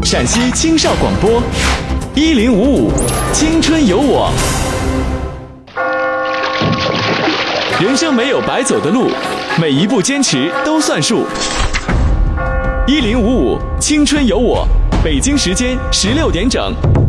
陕西青少广播1055青春有我。人生没有白走的路，每一步坚持都算数。1055青春有我，北京时间16点整。